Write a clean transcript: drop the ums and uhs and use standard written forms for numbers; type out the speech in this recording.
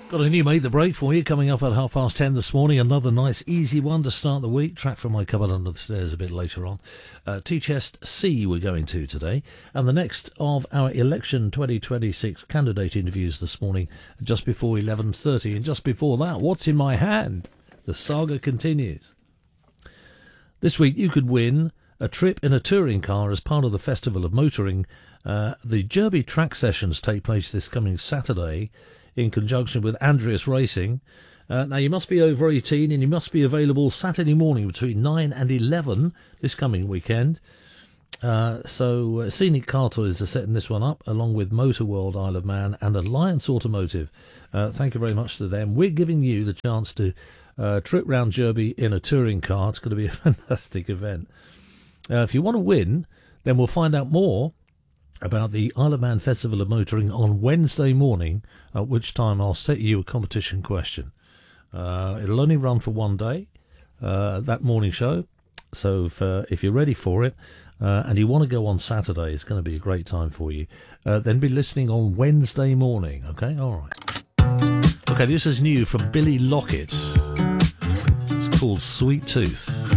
Got a new Made the Break for you coming up at 10:30 this morning. Another nice, easy one to start the week. Track from my cupboard under the stairs a bit later on. T-Chest C we're going to today. And the next of our election 2026 candidate interviews this morning, just before 11:30. And just before that, what's in my hand? The saga continues. This week you could win a trip in a touring car as part of the Festival of Motoring. The Derby track sessions take place this coming Saturday in conjunction with Andreas Racing. Now, you must be over 18 and you must be available Saturday morning between 9 and 11 this coming weekend. So Scenic Car Toys are setting this one up, along with Motor World Isle of Man and Alliance Automotive. Thank you very much to them. We're giving you the chance to trip round Derby in a touring car. It's going to be a fantastic event. If you want to win, then we'll find out more about the Isle of Man Festival of Motoring on Wednesday morning, at which time I'll set you a competition question. It'll only run for one day, that morning show. So if you're ready for it and you want to go on Saturday, it's going to be a great time for you. Then be listening on Wednesday morning, okay? All right. Okay, this is new from Billy Lockett. It's called Sweet Tooth.